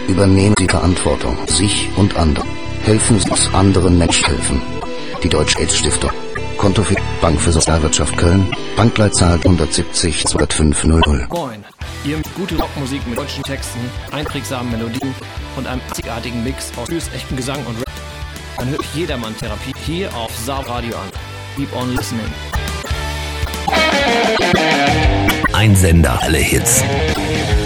Übernehmen Sie Verantwortung, sich und andere. Helfen Sie uns anderen Menschen helfen. Die Deutsche AIDS-Stiftung. Konto für Bank für Sozialwirtschaft Köln. Bankleitzahl 170 2500. Moin. Ihr mit gute Rockmusik mit deutschen Texten, einprägsamen Melodien und einem einzigartigen Mix aus echten Gesang und Rap. Dann hört Jedermann Therapie hier auf Saab Radio an. Keep on listening. Ein Sender, alle Hits.